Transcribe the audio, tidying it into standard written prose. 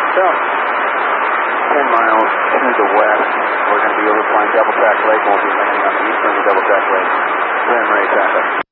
So, 10 miles to the west, we're going to be overflying Double Track Lake. We'll be landing on the east end of Double Track Lake. Rim Ray traffic.